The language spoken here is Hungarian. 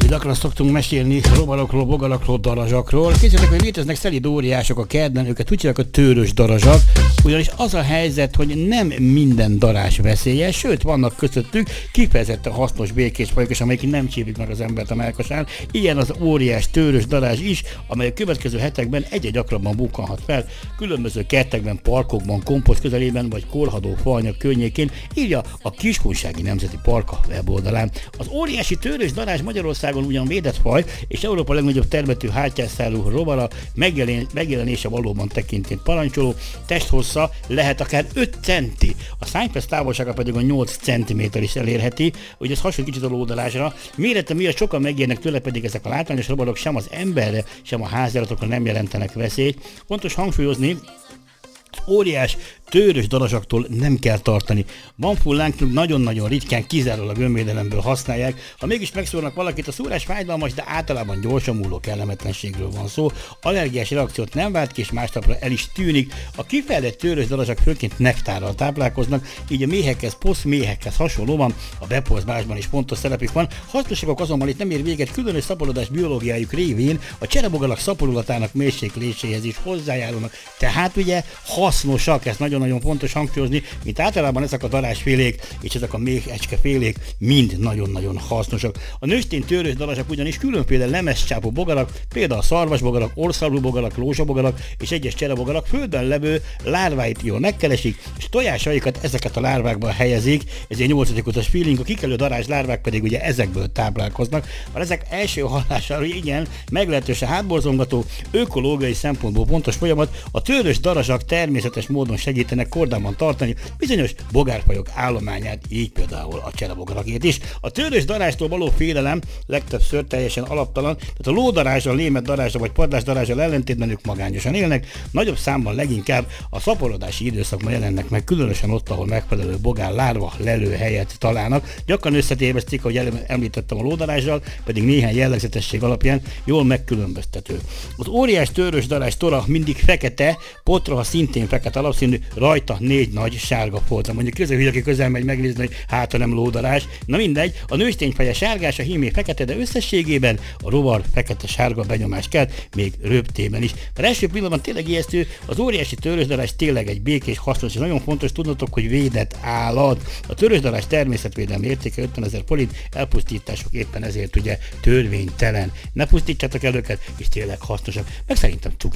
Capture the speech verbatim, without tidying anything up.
Gyakran szoktunk mesélni rovarokról, bogarakról, darazsakról. Képzeljétek, hogy léteznek szelíd óriások a kertben, őket úgy hívják a tőrös darazsak, ugyanis az a helyzet, hogy nem minden darázs veszélyes, sőt vannak közöttük kifejezetten hasznos békés fajok, és amelyik nem csípik meg az embert a mellkasán. Ilyen az óriás tőrös darázs is, amely a következő hetekben egyre gyakrabban bukkanhat fel, különböző kertekben, parkokban, komposzt közelében vagy korhadó faanyag környékén, írja a Kiskunsági Nemzeti Parka weboldalán. Az óriási tőrös darázs Magyarországon ugyan védett faj, és Európa legnagyobb termetű háttyásszárú rovara, megjelen, megjelenése valóban tekintén parancsoló, testhossza lehet akár öt centi, a szányfesz távolsága pedig a nyolc centiméter is elérheti, hogy ez hasonlít kicsit a lódarázsra. Mérete miatt sokan megérnek tőle, pedig ezek a látványos rovarok sem az emberre, sem a háziállatokra nem jelentenek veszélyt. Fontos hangsúlyozni, óriás tőrös darazsaktól nem kell tartani. Banfullánk nagyon-nagyon ritkán, kizárólag önvédelemből használják. Ha mégis megszórnak valakit, a szúrás fájdalmas, de általában gyorsan múló kellemetlenségről van szó. Allergiás reakciót nem vált ki, és másnapra el is tűnik. A kifejlett tőrös darazsak főként nektárral táplálkoznak, így a méhekhez, poszméhekhez hasonlóan a beporzásban is pontos szerepük van. Hasznosságok azonban itt nem ér véget, különös szaporodás biológiájuk révén a cserebogarak szaporulatának mérsékléséhez is hozzájárulnak. Tehát ugye hasznosak, ezt nagyon nagyon fontos hangsúlyozni, mint általában ezek a darázsfélék és ezek a méhecskefélék mind nagyon-nagyon hasznosak. A nőstény tőrös darazsak ugyanis különféle lemezcsápú bogarak, például a szarvasbogarak, orszarvú bogarak, rózsabogarak és egyes cserebogarak földben levő lárváit jól megkeresik, és tojásaikat ezeket a lárvákba helyezik, ez egy nyolcadik utas feeling, a kikelő darázs lárvák pedig ugye ezekből táplálkoznak. Már ezek első hallására igen, meglehetősen hátborzongató, ökológiai szempontból pontos folyamat, a tőrös darazsak természetes módon segítenek kordában tartani bizonyos bogárfajok állományát, így például a cserebogarakét is. A tőrös darázstól való félelem legtöbbször teljesen alaptalan, tehát a lódarázsal, német darázsal vagy padlás darázsal ellentétben ők magányosan élnek, nagyobb számban leginkább a szaporodási időszakban jelennek meg, különösen ott, ahol megfelelő bogár lárva lelőhelyet találnak. Gyakran összetévesztik, ahogy említettem a lódarázsal, pedig néhány jellegzetesség alapján jól megkülönböztető. Az óriás tőrös darázs tora mindig fekete, potroha szintén fekete alapszínű, rajta négy nagy sárga folta. Mondjuk közül, hogy aki közel megy megnézni, hogy hát nem lódarázs. Na mindegy, a nőstény feje sárgás, a hímé fekete, de összességében a rovar fekete-sárga benyomás kelt, még röptében is. A első pillanatban tényleg ijesztő, az óriási tőrösdarázs tényleg egy békés, hasznos, és nagyon fontos tudnotok, hogy védett állat. A tőrösdarázs természetvédelmi értéke ötvenezer forint, elpusztítások éppen ezért ugye törvénytelen. Ne pusztítsátok el őket, és tényleg hasznosak. Meg szerintem cuki.